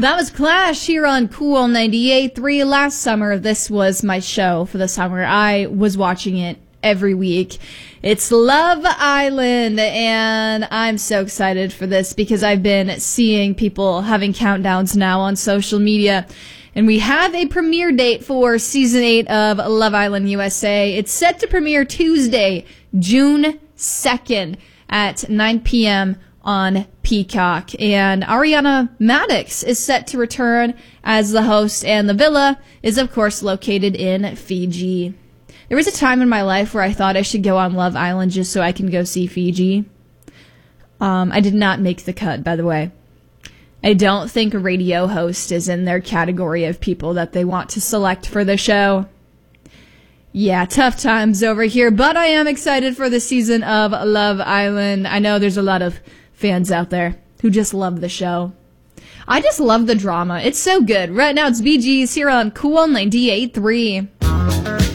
That was Clash here on Cool 98.3 last summer. This was my show for the summer. I was watching it every week. It's Love Island, and I'm so excited for this because I've been seeing people having countdowns now on social media. And we have a premiere date for Season 8 of Love Island USA. It's set to premiere Tuesday, June 2nd at 9 p.m. on Peacock. And Ariana Madix is set to return as the host, and the villa is, of course, located in Fiji. There was a time in my life where I thought I should go on Love Island just so I can go see Fiji. I did not make the cut, by the way. I don't think a radio host is in their category of people that they want to select for the show. Yeah, tough times over here, but I am excited for the season of Love Island. I know there's a lot of fans out there who just love the show. I just love the drama. It's so good. Right now it's Bee Gees here on Cool 98.3.